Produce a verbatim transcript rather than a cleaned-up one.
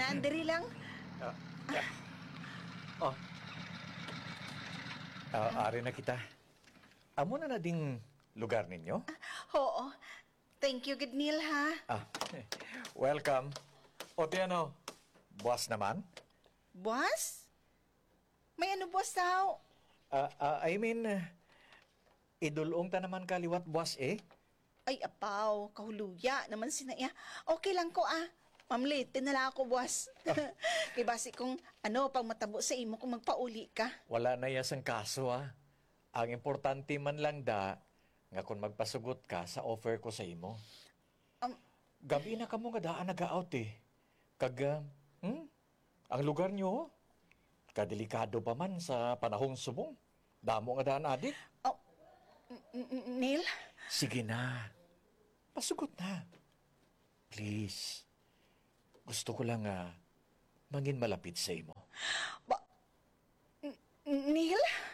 Naandiri lang. Ah, yeah. Oh, ah, ari na kita. Amo na na ding lugar ninyo? Oo. Thank you, good Neil, ha? Ah, welcome. O ano, boss naman? Boss? May ano, boss, daw? Ah, ah, I mean, uh, idulong ta naman kaliwat boss eh. Ay, apaw, kahuluya naman sinaya. Okay lang ko, ah. Mamlate na lang ako, boss. Kay basi kung ano, pang matabo sa imo kung magpauli ka. Wala na yasang kaso ah. Ang importante man lang da, nga kung magpasugot ka sa offer ko sa imo. Um, Gabi na kamo nga daan nag-out eh. Kag, ah, hmm? Ang lugar nyo, kadelikado pa man sa panahong subong. Damo nga daan adik. oh, N- N- Neil? Sige na. Pasugot na. Please. Gusto ko lang nga mangin malapit sa imo. Ba- N- Neil?